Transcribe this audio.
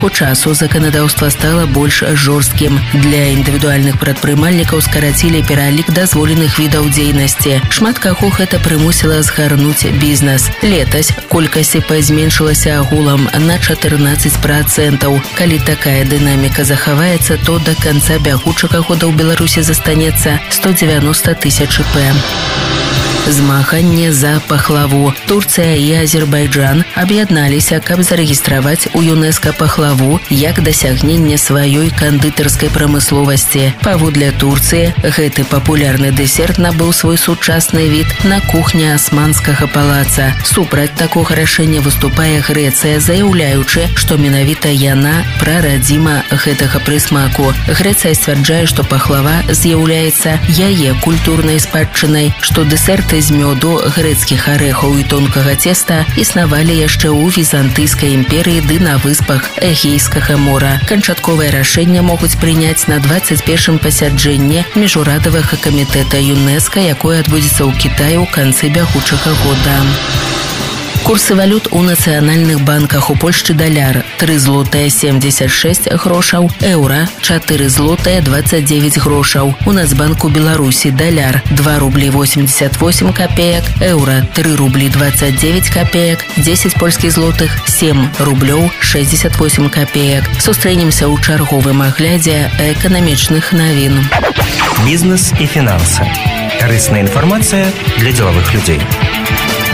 У часу заканадаўства стала больш жорсткім. Для індывідуальных прадпрымальнікаў скарацілі пералік дазволеных відаў дзейнасці. Шмат каго гэта прымусіла згарнуць бізнес. Летась колькасць ІП зменшылася агулам на 14%. Калі такая дынаміка захаваецца, то до канца бягучага года ў Беларусі застанецца 190 тысяч ІП. Змаганне за пахлаву. Турцыя і Азербайджан аб'ядналіся, каб зарэгістраваць у ЮНЕСКО пахлаву як дасягненне сваёй кандытарскай прамысловасці. Паводле Турцыі, гэты папулярны дэсерт набыў свой сучасны від на кухні Асманскага палаца. Супраць такога рашэння выступае Грэцыя, заяўляючы, што менавіта яна прарадзіма гэтага прысмаку. Грэцыя сцвярджае, што пахлава з'яўляецца яе культурнай спадчынай, што дэсерт з мёду, грэцкіх арэхаў і тонкага цеста існавалі яшчэ ў Візантыйскай імперыі ды на выспах Эгейскага мора. Канчатковае рашэнне могуць прыняць на 21-м пасяджэнні міжурадавага камітэта ЮНЕСКО, якое адбудзецца ў Кітаі ў канцы бягучага года. Курсы валют у нацыянальных банках. У Польшчы даляр 3 злотыя 76 грошаў, еўра 4 злотыя 29 грошаў. У Нацбанку Беларусі даляр 2 рублі 88 копеек, еўра 3 рублі 29 копеек, 10 польскіх злотых 7 рублёў 68 копеек. Сустрэнемся ў чарговым аглядзе эканамічных навін. Бізнес і фінансы. Карысная інфармацыя для дзелавых людзей.